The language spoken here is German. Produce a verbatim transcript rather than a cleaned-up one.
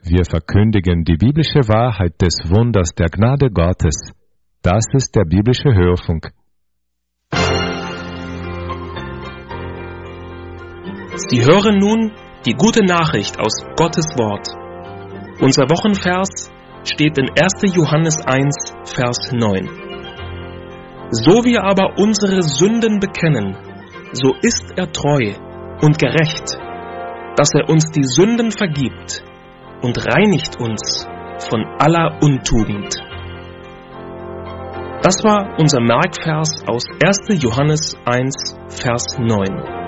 Wir verkündigen die biblische Wahrheit des Wunders der Gnade Gottes. Das ist der biblische Hörfunk. Sie hören nun die gute Nachricht aus Gottes Wort. Unser Wochenvers steht in erster Johannes eins, Vers neun. So wir aber unsere Sünden bekennen, so ist er treu und gerecht, dass er uns die Sünden vergibt und reinigt uns von aller Untugend. Das war unser Merkvers aus erster Johannes eins, Vers neun.